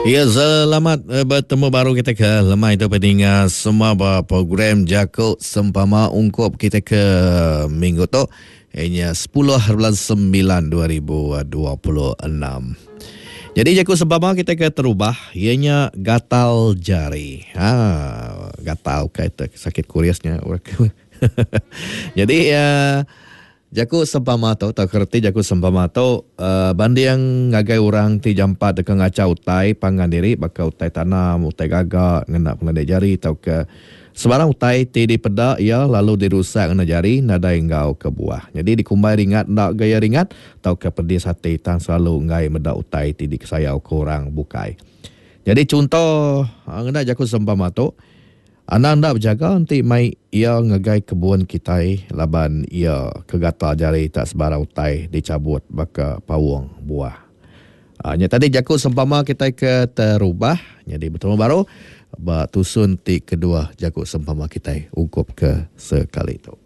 Ya, selamat bertemu baru kita ke lemai itu pendengar semua program Jakut Sempama ungkup kita ke minggu tu. Ianya 10/9/2026. Jadi Jakut Sempama kita ke terubah, ianya gatal jari. Gatal kata sakit kuriasnya. Jadi Jaku sempama tu, tak kerti jaku sempama tu, bandi yang ngagai orang ti jampat dekat ngaca utai pangan diri, baka utai tanam, utai gagak, ngenak pengadai jari, tau ke sebarang utai ti di pedak, ya lalu dirusak ngena jari, nada engkau ke buah. Jadi dikumbai ringat, nak gaya ringat, tau ke pedis hati, tang selalu ngai medak utai ti di kesayau korang bukai. Jadi contoh, ngena jaku sempama tu, anda berjaga nanti mai ia ngegai kebun kita laban ia kegatal jari tak sebarang utai dicabut baka pawang buah. Nya tadi Jakut Sempama kita ke terubah jadi bertemu baru tusun ti kedua Jakut Sempama kita ungkup ke sekali itu.